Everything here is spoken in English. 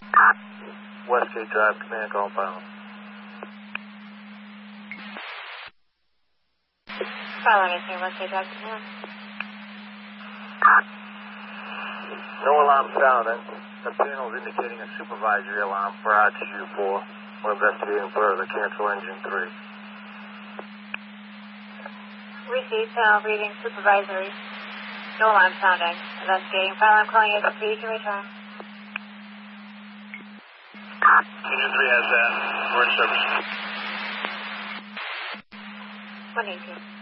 Westgate Drive, command call final. Pilot, I see Westgate Drive, command. No alarm sounding. The panel is indicating a supervisory alarm for RTU4. We're investigating further. Cancel engine 3. Received, panel reading supervisory. No alarm sounding. Investigating. Pilot, I'm calling you. You can return. Engine 3 has that. We're in service. 118.